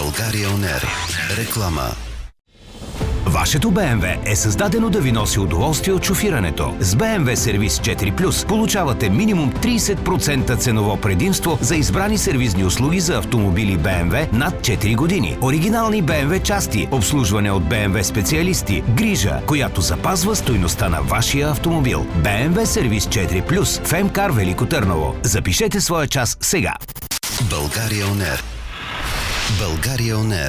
България ОНЕР. Реклама. Вашето BMW е създадено да ви носи удоволствие от шофирането. С BMW Сервис 4+, получавате минимум 30% ценово предимство за избрани сервизни услуги за автомобили BMW над 4 години. Оригинални BMW части, обслужване от BMW специалисти, грижа, която запазва стойността на вашия автомобил. BMW Сервис 4+, в МКАР Велико Търново. Запишете своя час сега. България ОНЕР. България ОНЕР.